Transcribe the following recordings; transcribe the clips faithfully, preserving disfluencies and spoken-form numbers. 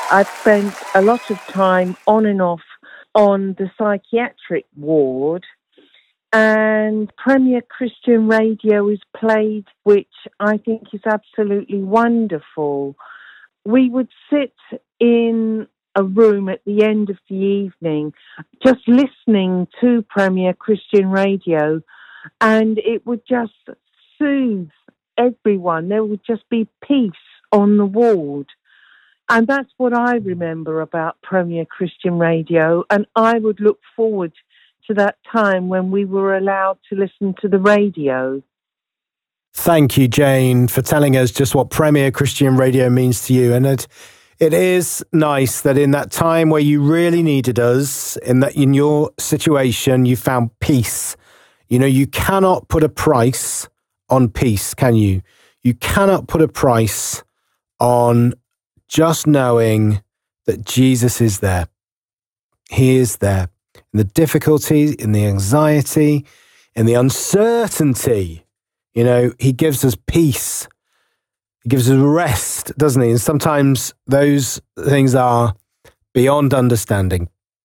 I've spent a lot of time on and off on the psychiatric ward, and Premier Christian Radio is played, which I think is absolutely wonderful. We would sit in a room at the end of the evening just listening to Premier Christian Radio, and it would just soothe everyone. There would just be peace on the ward. And that's what I remember about Premier Christian Radio, and I would look forward to that time when we were allowed to listen to the radio. Thank you, Jane, for telling us just what Premier Christian Radio means to you. And it, it is nice that in that time where you really needed us, in that in your situation, you found peace. You know, you cannot put a price on peace, can you? You cannot put a price on just knowing that Jesus is there. He is there. In the difficulty, in the anxiety, in the uncertainty, you know, he gives us peace. He gives us rest, doesn't he? And sometimes those things are beyond understanding.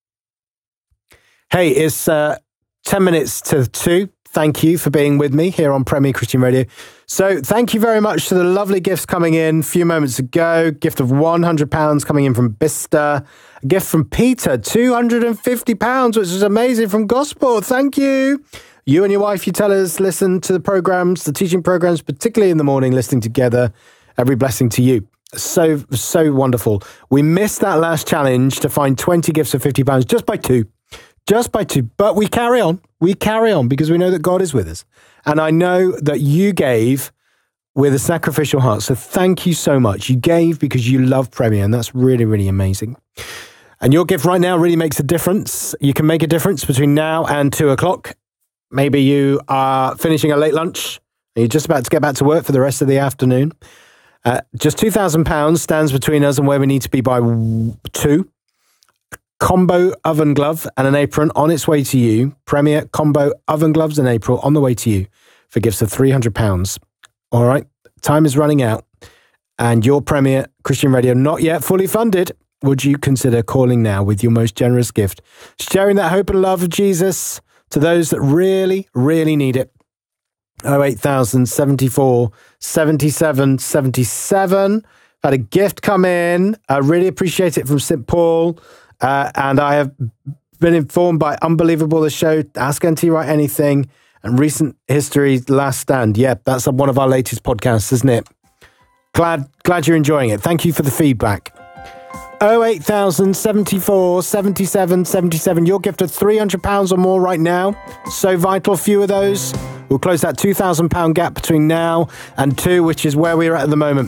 Hey, it's uh, ten minutes to two. Thank you for being with me here on Premier Christian Radio. So thank you very much to the lovely gifts coming in a few moments ago. Gift of one hundred pounds coming in from Bista. A gift from Peter, two hundred fifty pounds, which is amazing, from Gosport. Thank you. You and your wife, you tell us, listen to the programs, the teaching programs, particularly in the morning, listening together. Every blessing to you. So, so wonderful. We missed that last challenge to find twenty gifts of fifty pounds just by two. Just by two. But we carry on. We carry on because we know that God is with us. And I know that you gave with a sacrificial heart. So thank you so much. You gave because you love Premier, and that's really, really amazing. And your gift right now really makes a difference. You can make a difference between now and two o'clock. Maybe you are finishing a late lunch and you're just about to get back to work for the rest of the afternoon. Uh, just two thousand pounds stands between us and where we need to be by two. Combo oven glove and an apron on its way to you. Premier combo oven gloves and apron on the way to you for gifts of three hundred pounds. All right, time is running out and your Premier Christian Radio not yet fully funded. Would you consider calling now with your most generous gift, sharing that hope and love of Jesus to those that really, really need it? oh eight thousand seventy-four seventy-seven seventy-seven. Had a gift come in. I really appreciate it, from Saint Paul. Uh, and I have been informed by Unbelievable, the show, Ask N T Wright Anything, and Recent History, Last Stand. Yep, that's one of our latest podcasts, isn't it? Glad glad you're enjoying it. Thank you for the feedback. oh eight thousand seventy-four seventy-seven seventy-seven. Your gift of three hundred pounds or more right now. So vital, few of those. We'll close that two thousand pounds gap between now and two, which is where we're at at the moment.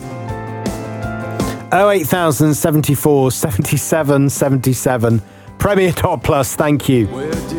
oh eight thousand seventy-four seventy-seven seventy-seven. Premier Top Plus, thank you.